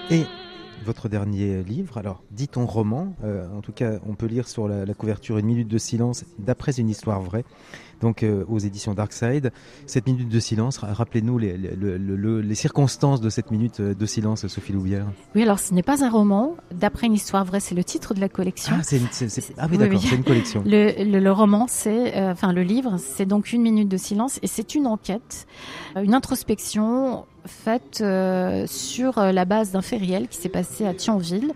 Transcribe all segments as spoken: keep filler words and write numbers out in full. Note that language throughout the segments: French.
Et votre dernier livre, alors dit-on roman, euh, en tout cas on peut lire sur la, la couverture Une minute de silence d'après une histoire vraie, donc euh, aux éditions Darkside. Cette minute de silence, rappelez-nous les, les, les, les, les circonstances de cette minute de silence, Sophie Louvière. Oui, alors ce n'est pas un roman, d'après une histoire vraie, c'est le titre de la collection. Ah, c'est une, c'est, c'est, ah oui, d'accord, oui, oui. C'est une collection. Le, le, le roman, c'est, euh, enfin le livre, c'est donc Une minute de silence et c'est une enquête, une introspection faite euh, sur la base d'un fait réel qui s'est passé à Thionville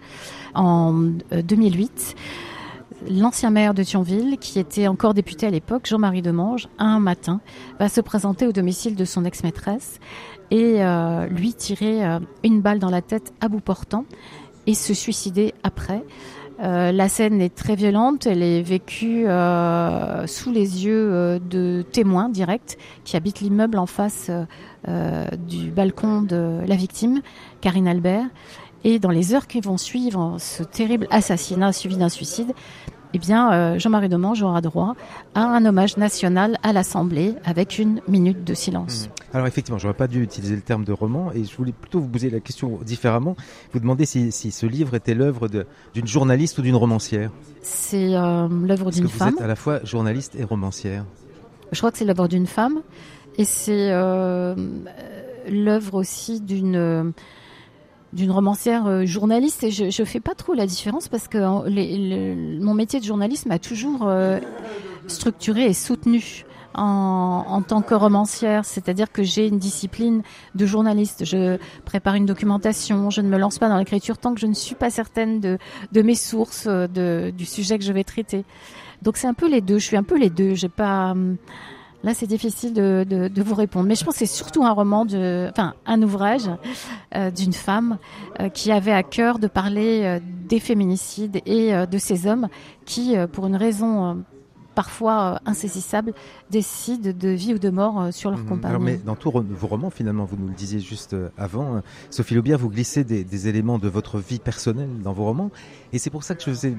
en euh, deux mille huit. L'ancien maire de Thionville, qui était encore député à l'époque, Jean-Marie Demange, un matin, va se présenter au domicile de son ex-maîtresse et euh, lui tirer euh, une balle dans la tête à bout portant et se suicider après. Euh, la scène est très violente, elle est vécue euh, sous les yeux euh, de témoins directs qui habitent l'immeuble en face euh, du balcon de la victime, Karine Albert. Et dans les heures qui vont suivre ce terrible assassinat suivi d'un suicide, eh bien, euh, Jean-Marie Demange aura droit à un hommage national à l'Assemblée avec une minute de silence. Mmh. Alors effectivement, je n'aurais pas dû utiliser le terme de roman et je voulais plutôt vous poser la question différemment. Vous demandez si, si ce livre était l'œuvre de, d'une journaliste ou d'une romancière. C'est euh, l'œuvre Parce d'une que vous femme. Vous êtes à la fois journaliste et romancière. Je crois que c'est l'œuvre d'une femme et c'est euh, l'œuvre aussi d'une... d'une romancière euh, journaliste et je je fais pas trop la différence parce que euh, les, les, mon métier de journaliste m'a toujours euh, structuré et soutenu en, en tant que romancière, c'est-à-dire que j'ai une discipline de journaliste. Je prépare une documentation, je ne me lance pas dans l'écriture tant que je ne suis pas certaine de de mes sources, de du sujet que je vais traiter. Donc c'est un peu les deux, je suis un peu les deux, j'ai pas hum, Là, c'est difficile de, de, de vous répondre. Mais je pense que c'est surtout un roman, de, enfin, un ouvrage euh, d'une femme euh, qui avait à cœur de parler euh, des féminicides et euh, de ces hommes qui, euh, pour une raison euh, parfois euh, insaisissable, décident de vie ou de mort euh, sur leur mmh, compagne. Alors, mais dans tous vos romans, finalement, vous nous le disiez juste avant, euh, Sophie Louvière, vous glissez des, des éléments de votre vie personnelle dans vos romans. Et c'est pour ça que je faisais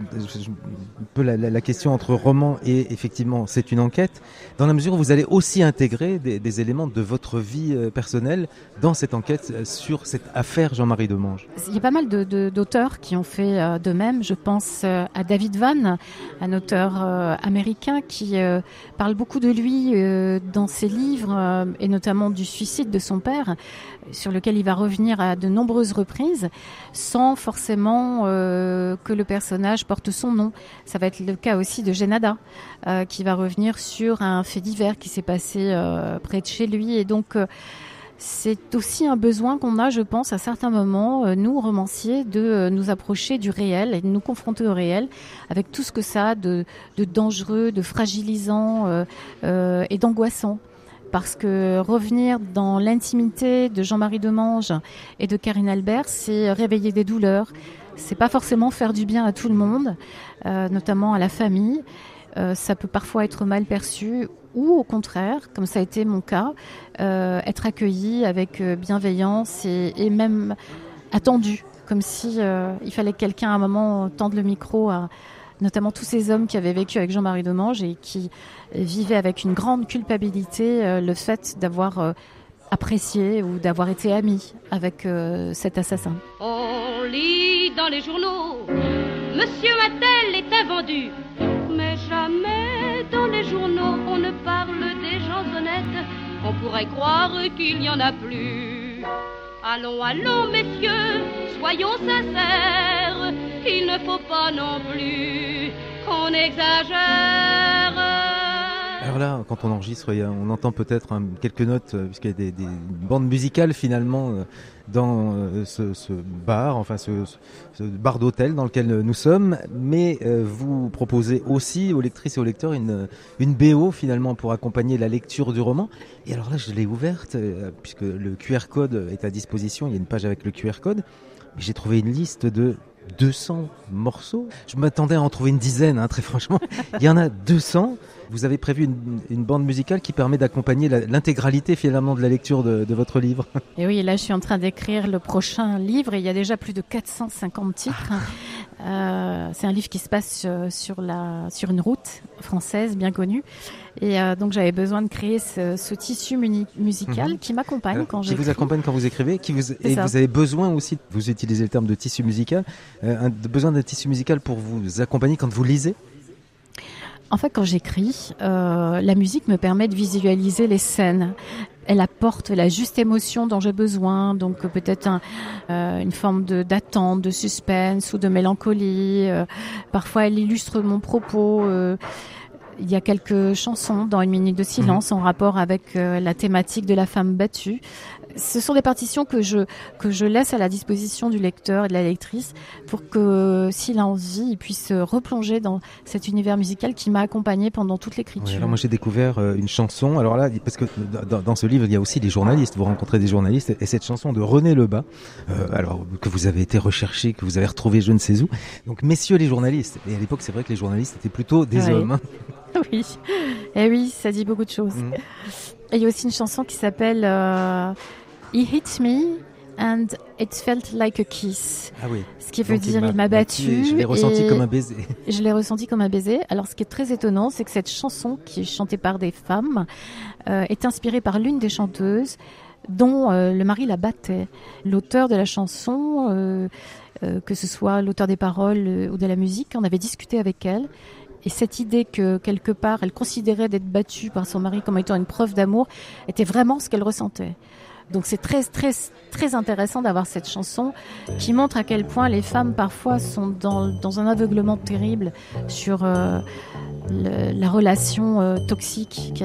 un peu la, la, la question entre roman et effectivement c'est une enquête, dans la mesure où vous allez aussi intégrer des, des éléments de votre vie euh, personnelle dans cette enquête euh, sur cette affaire Jean-Marie Demange. Il y a pas mal de, de, d'auteurs qui ont fait euh, de même. Je pense euh, à David Vann, un auteur euh, américain qui euh, parle beaucoup de lui euh, dans ses livres euh, et notamment du suicide de son père, sur lequel il va revenir à de nombreuses reprises sans forcément euh, que le personnage porte son nom. Ça va être le cas aussi de Genada, euh, qui va revenir sur un fait divers qui s'est passé euh, près de chez lui. Et donc, euh, c'est aussi un besoin qu'on a, je pense, à certains moments, euh, nous, romanciers, de euh, nous approcher du réel et de nous confronter au réel avec tout ce que ça a de, de dangereux, de fragilisant euh, euh, et d'angoissant. Parce que revenir dans l'intimité de Jean-Marie Demange et de Karine Albert, c'est réveiller des douleurs. C'est pas forcément faire du bien à tout le monde, euh, notamment à la famille. Euh, ça peut parfois être mal perçu ou au contraire, comme ça a été mon cas, euh, être accueilli avec bienveillance et, et même attendu, comme si euh, il fallait que quelqu'un à un moment tende le micro à notamment tous ces hommes qui avaient vécu avec Jean-Marie Demange et qui vivaient avec une grande culpabilité euh, le fait d'avoir euh, apprécié ou d'avoir été amis avec euh, cet assassin. On lit dans les journaux, Monsieur Mattel est invendu, mais jamais dans les journaux on ne parle des gens honnêtes. On pourrait croire qu'il n'y en a plus. Allons, allons, messieurs, soyons sincères, il ne faut pas non plus qu'on exagère. Alors là, quand on enregistre, on entend peut-être hein, quelques notes, euh, puisqu'il y a des, des bandes musicales finalement euh, dans euh, ce, ce bar, enfin ce, ce bar d'hôtel dans lequel nous sommes. Mais euh, vous proposez aussi aux lectrices et aux lecteurs une, une B O finalement pour accompagner la lecture du roman. Et alors là, je l'ai ouverte, euh, puisque le Q R code est à disposition, il y a une page avec le Q R code. Mais j'ai trouvé une liste de deux cents morceaux. Je m'attendais à en trouver une dizaine, hein, très franchement. Il y en a deux cents. Vous avez prévu une, une bande musicale qui permet d'accompagner la, l'intégralité finalement de la lecture de, de votre livre. Et oui, là je suis en train d'écrire le prochain livre et il y a déjà plus de quatre cent cinquante titres. Euh, c'est un livre qui se passe euh, sur, la, sur une route française bien connue. Et euh, donc j'avais besoin de créer ce, ce tissu muni- musical mmh. qui m'accompagne Alors, quand j'écris. j'écris. Qui vous accompagne quand vous écrivez, qui vous, et ça. Vous avez besoin aussi, vous utilisez le terme de tissu musical, euh, un, besoin d'un tissu musical pour vous accompagner quand vous lisez? En fait, quand j'écris, euh, la musique me permet de visualiser les scènes. Elle apporte la juste émotion dont j'ai besoin, donc euh, peut-être un, euh, une forme de, d'attente, de suspense ou de mélancolie. Euh, parfois, elle illustre mon propos. Euh, il y a quelques chansons dans Une minute de silence mmh. en rapport avec euh, la thématique de la femme battue. Ce sont des partitions que je que je laisse à la disposition du lecteur et de la lectrice pour que, s'il a envie, il puisse replonger dans cet univers musical qui m'a accompagné pendant toute l'écriture. Oui, alors moi j'ai découvert euh, une chanson. Alors là, parce que dans, dans ce livre il y a aussi des journalistes. Vous rencontrez des journalistes et cette chanson de René Lebas, euh, alors que vous avez été recherché, que vous avez retrouvé je ne sais où. Donc messieurs les journalistes. Et à l'époque c'est vrai que les journalistes étaient plutôt des oui. hommes. Oui, et oui, ça dit beaucoup de choses. Mmh. Et il y a aussi une chanson qui s'appelle euh, He hit me and it felt like a kiss. Ah oui. Ce qui veut Donc, dire il m'a, il m'a battu. Je l'ai ressenti comme un baiser. Je l'ai ressenti comme un baiser. Alors ce qui est très étonnant, c'est que cette chanson qui est chantée par des femmes euh, est inspirée par l'une des chanteuses dont euh, le mari la battait. L'auteur de la chanson, euh, euh, que ce soit l'auteur des paroles euh, ou de la musique, on avait discuté avec elle. Et cette idée que, quelque part, elle considérait d'être battue par son mari comme étant une preuve d'amour était vraiment ce qu'elle ressentait. Donc c'est très, très, très intéressant d'avoir cette chanson qui montre à quel point les femmes, parfois, sont dans, dans un aveuglement terrible sur euh, le, la relation euh, toxique